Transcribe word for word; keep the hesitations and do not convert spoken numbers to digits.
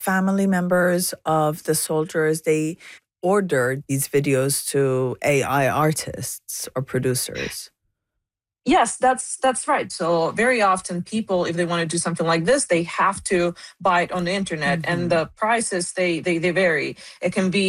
family members of the soldiers, they ordered these videos to A I artists or producers. Yes, that's that's right. So very often people, if they want to do something like this, they have to buy it on the internet, Mm-hmm. and the prices they they, they vary. It can be